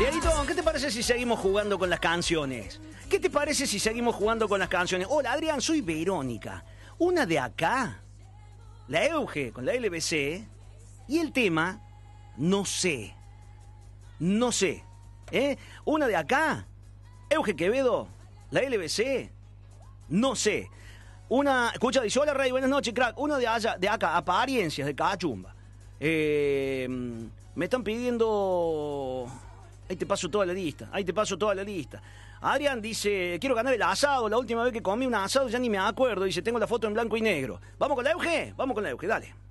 Dieguito, ¿qué te parece si seguimos jugando con las canciones? ¿Qué te parece si seguimos jugando con las canciones? Hola, Adrián, soy Verónica. Una de acá, la Euge con la LBC, y el tema, no sé. No sé. Una de acá, Euge Quevedo, la LBC, no sé. Una, escucha, dice, hola Rey, buenas noches, crack. Uno de allá, de acá, Apariencias, de Cachumba. Me están pidiendo... Ahí te paso toda la lista, Adrián dice, quiero ganar el asado. La última vez que comí un asado ya ni me acuerdo. Dice, tengo la foto en blanco y negro. ¿Vamos con la Euge? Vamos con la Euge, dale.